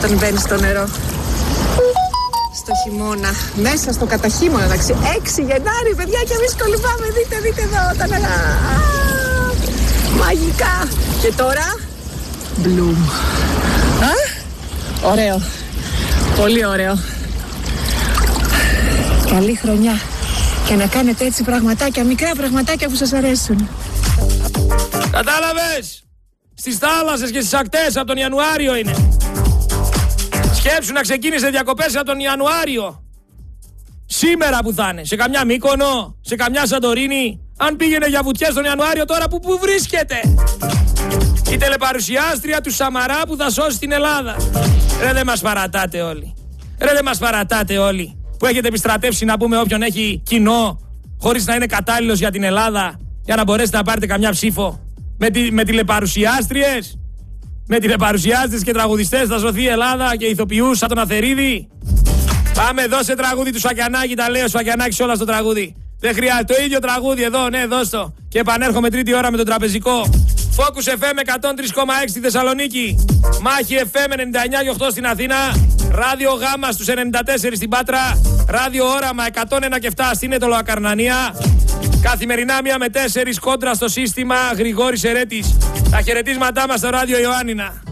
Όταν μπαίνει στο νερό. Στο χειμώνα, μέσα στο καταχείμωνα, εντάξει. 6 Γενάρη, παιδιά, και εμείς κολυμπάμε. Δείτε εδώ τα νερά. Μαγικά. Και τώρα, Bloom. Ωραίο. Πολύ ωραίο. Καλή χρονιά. Και να κάνετε έτσι πραγματάκια, μικρά πραγματάκια που σας αρέσουν. Κατάλαβες! Στις θάλασσες και στις ακτές από τον Ιανουάριο είναι. Σκέψου να ξεκίνησε διακοπές από τον Ιανουάριο. Σήμερα που θα είναι, σε καμιά Μύκονο, σε καμιά Σαντορίνη. Αν πήγαινε για βουτιές τον Ιανουάριο, τώρα που βρίσκεται. Η τηλεπαρουσιάστρια του Σαμαρά που θα σώσει την Ελλάδα. Ρε δεν μας παρατάτε όλοι. Ρε δεν μας παρατάτε όλοι. Που έχετε επιστρατεύσει να πούμε όποιον έχει κοινό, χωρίς να είναι κατάλληλος για την Ελλάδα, για να μπορέσετε να πάρετε καμιά ψήφο. Με τηλεπαρουσιάστριες. Με τηλεπαρουσιάστριες και τραγουδιστές θα σωθεί η Ελλάδα και ηθοποιούς σαν τον Αθερίδη. Πάμε, δώσε τραγούδι του Σφακιανάκη, τα λέει ο Σφακιανάκης όλα στο τραγούδι. Δεν χρειάζεται, το ίδιο τραγούδι εδώ, ναι, δώσ' το. Και επανέρχομαι τρίτη ώρα με τον τραπεζικό. Focus FM 103,6 στη Θεσσαλονίκη. Μάχη FM 99,8 στην Αθήνα. Ράδιο Γάμα στους 94 στην Πάτρα. Ράδιο Όραμα 101 και 7 στην Αιτωλοακαρνανία. Καθημερινά 1 με 4 κόντρα στο σύστημα. Γρηγόρης Ερέτης. Τα χαιρετίσματά μας στο Ράδιο Ιωάννινα.